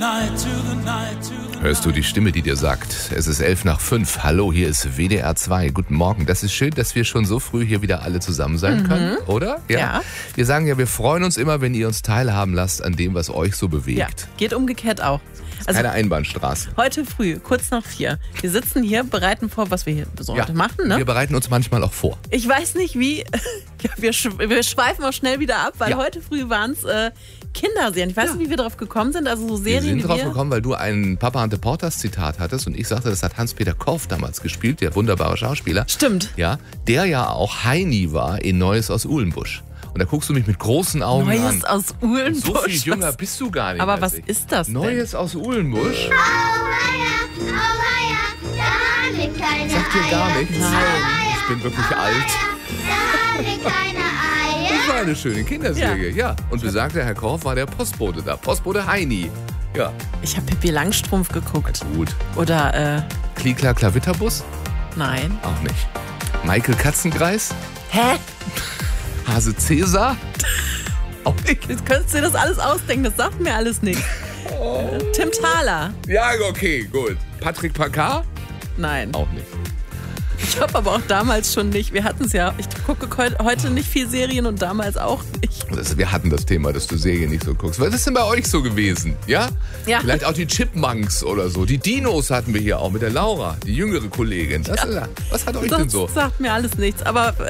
Hörst du die Stimme, die dir sagt, es ist 11:05. Hallo, hier ist WDR 2. Guten Morgen. Das ist schön, dass wir schon so früh hier wieder alle zusammen sein können, oder? Ja. Wir sagen ja, wir freuen uns immer, wenn ihr uns teilhaben lasst an dem, was euch so bewegt. Ja, geht umgekehrt auch. Also Keine Einbahnstraße. heute früh, kurz nach 4. Wir sitzen hier, bereiten vor, was wir hier so heute machen. Ne? Wir bereiten uns manchmal auch vor. Ich weiß nicht wie, ja, wir schweifen auch schnell wieder ab, weil heute früh waren es Kinderserien. Ich weiß nicht, wie wir drauf gekommen sind, also so Serien. Wir sind drauf gekommen, weil du ein Papa Ante Portas Zitat hattest und ich sagte, das hat Hans-Peter Korff damals gespielt, der wunderbare Schauspieler. Stimmt. Ja, der ja auch Heini war in Neues aus Uhlenbusch. Und da guckst du mich mit großen Augen an. Neues aus Uhlenbusch. So viel jünger bist du gar nicht. Aber was ist das denn? Neues aus Uhlenbusch? Oh weia, da liegt keine Sagt dir gar Eier. nichts? Nein. Ich bin wirklich alt. Da liegt keine Eier. Das war eine schöne Kinderserie, ja. Und besagter Herr Korff war der Postbote da. Postbote Heini. Ja, Ich habe Pippi Langstrumpf geguckt. gut. Oder, Klikla Klavitterbus? nein. Auch nicht. Michael Katzenkreis? Hä? Hase Cäsar? Auch nicht. Jetzt könntest du dir das alles ausdenken, das sagt mir alles nichts. Tim Thaler? Ja, okay, gut. Patrick Packard? Nein. Auch nicht. Ich habe aber auch damals schon nicht. Wir hatten es ja. Ich gucke heute nicht viel Serien und damals auch nicht. Wir hatten das Thema, dass du Serien nicht so guckst. Was ist denn bei euch so gewesen? Ja? Ja. Vielleicht auch die Chipmunks oder so. Die Dinos hatten wir hier auch mit der Laura, die jüngere Kollegin. Was hat euch denn so? Das sagt mir alles nichts. Aber